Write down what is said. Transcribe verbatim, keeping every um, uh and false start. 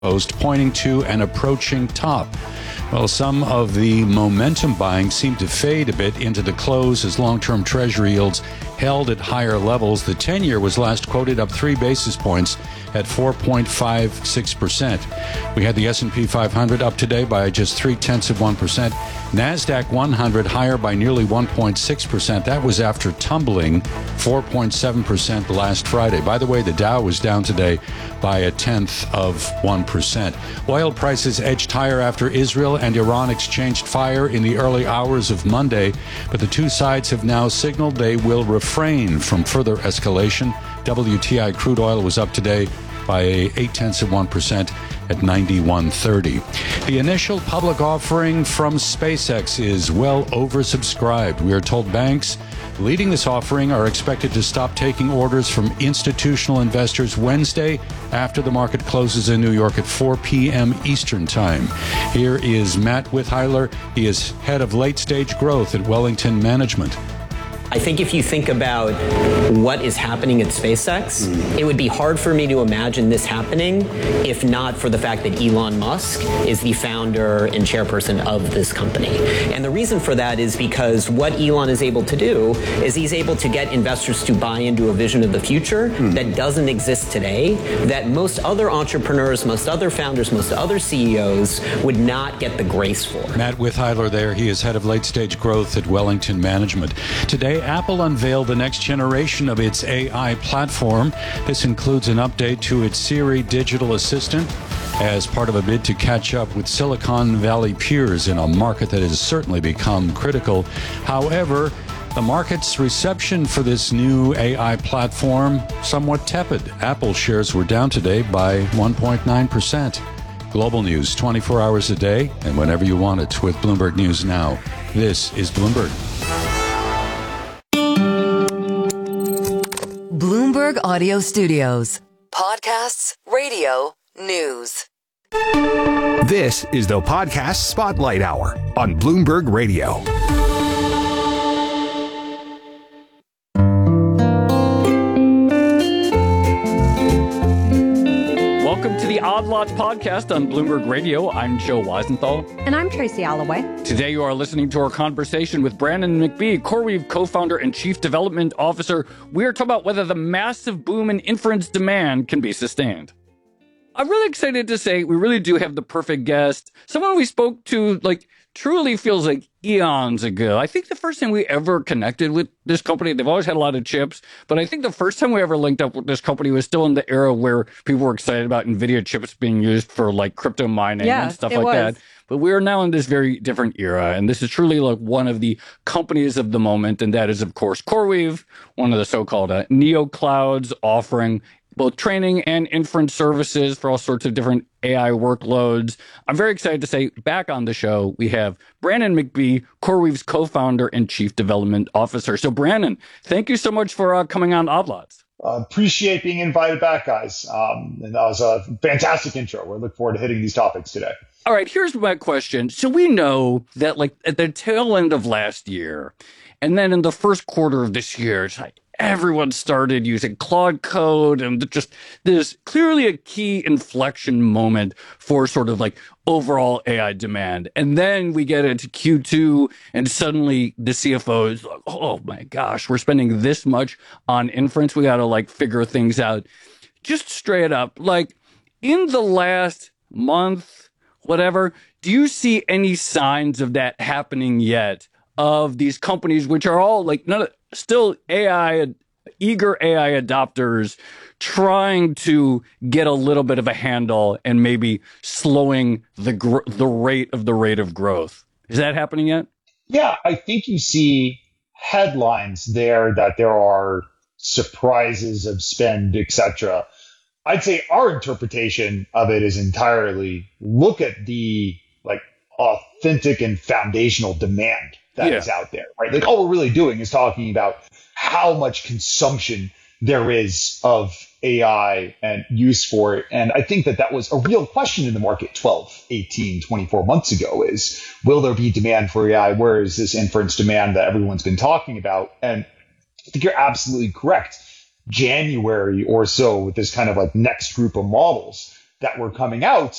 post pointing to an approaching top. Well, some of the momentum buying seemed to fade a bit into the close as long-term Treasury yields held at higher levels. The ten-year was last quoted up three basis points at four point five six percent. We had the S and P five hundred up today by just three-tenths of one percent. NASDAQ one hundred higher by nearly one point six percent. That was after tumbling four point seven percent last Friday. By the way, the Dow was down today by a tenth of one percent. Oil prices edged higher after Israel and Iran exchanged fire in the early hours of Monday, but the two sides have now signaled they will refrain from further escalation. W T I crude oil was up today by eight-tenths of one percent at ninety-one thirty. The initial public offering from SpaceX is well oversubscribed. We are told banks leading this offering are expected to stop taking orders from institutional investors Wednesday after the market closes in New York at four p.m. Eastern Time. Here is Matt Withheiler. He is head of late-stage growth at Wellington Management. I think if you think about what is happening at SpaceX, mm. it would be hard for me to imagine this happening if not for the fact that Elon Musk is the founder and chairperson of this company. And the reason for that is because what Elon is able to do is he's able to get investors to buy into a vision of the future mm. that doesn't exist today, that most other entrepreneurs, most other founders, most other C E Os would not get the grace for. Matt Withheiler there. He is head of late-stage growth at Wellington Management. Today, Apple unveiled the next generation of its A I platform. This includes an update to its Siri digital assistant as part of a bid to catch up with Silicon Valley peers in a market that has certainly become critical. However, the market's reception for this new A I platform somewhat tepid. Apple shares were down today by one point nine percent. Global news twenty-four hours a day and whenever you want it with Bloomberg News Now. This is Bloomberg. Bloomberg Audio Studios. Podcasts, radio, news. This is the Podcast Spotlight Hour on Bloomberg Radio. Welcome to the Odd Lots podcast on Bloomberg Radio. I'm Joe Weisenthal. And I'm Tracy Alloway. Today you are listening to our conversation with Brandon McBee, CoreWeave co-founder and chief development officer. We are talking about whether the massive boom in inference demand can be sustained. I'm really excited to say we really do have the perfect guest. Someone we spoke to, like, truly feels like eons ago. I think the first time we ever connected with this company, they've always had a lot of chips, but I think the first time we ever linked up with this company was still in the era where people were excited about NVIDIA chips being used for like crypto mining yeah, and stuff it like was. that. But we are now in this very different era, and this is truly like one of the companies of the moment, and that is, of course, CoreWeave, one of the so-called uh, neo clouds offering both training and inference services for all sorts of different A I workloads. I'm very excited to say back on the show, we have Brandon McBee, CoreWeave's co-founder and chief development officer. So Brandon, thank you so much for uh, coming on Odd Lots. Uh, appreciate being invited back, guys. Um, and that was a fantastic intro. We look forward to hitting these topics today. All right, here's my question. So we know that like at the tail end of last year, and then in the first quarter of this year, it's like everyone started using Claude Code, and just there's clearly a key inflection moment for sort of like overall A I demand. And then we get into Q two, and suddenly the C F O is like, oh my gosh, we're spending this much on inference. We got to like figure things out. Just straight up, like in the last month, whatever, do you see any signs of that happening yet? Of these companies, which are all like none, still A I, eager A I adopters, trying to get a little bit of a handle and maybe slowing the gr- the rate of the rate of growth. Is that happening yet? Yeah, I think you see headlines there that there are surprises of spend, et cetera. I'd say our interpretation of it is entirely look at the like authentic and foundational demand that yeah. is out there, right? Like all we're really doing is talking about how much consumption there is of A I and use for it. And I think that that was a real question in the market twelve, eighteen, twenty-four months ago is, will there be demand for A I? Where is this inference demand that everyone's been talking about? And I think you're absolutely correct. January or so with this kind of like next group of models that were coming out